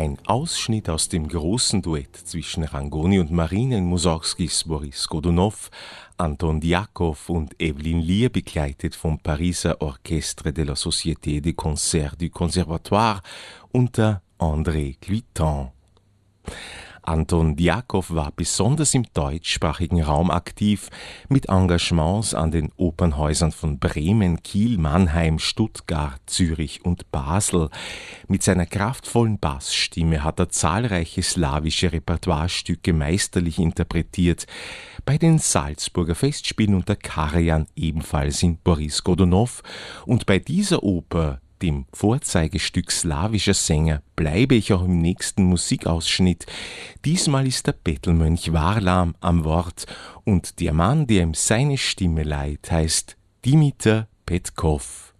Ein Ausschnitt aus dem großen Duett zwischen Rangoni und Marina in Mussorgskis Boris Godunow, Anton Djakow und Evelyn Lier, begleitet vom Pariser Orchestre de la Société des Concerts du Conservatoire unter André Cluiton. Anton Djakow war besonders im deutschsprachigen Raum aktiv, mit Engagements an den Opernhäusern von Bremen, Kiel, Mannheim, Stuttgart, Zürich und Basel. Mit seiner kraftvollen Bassstimme hat er zahlreiche slawische Repertoirestücke meisterlich interpretiert. Bei den Salzburger Festspielen unter Karajan ebenfalls in Boris Godunow, und bei dieser Oper, dem Vorzeigestück slawischer Sänger, bleibe ich auch im nächsten Musikausschnitt. Diesmal ist der Bettelmönch Varlam am Wort, und der Mann, der ihm seine Stimme leiht, heißt Dimitar Petkov.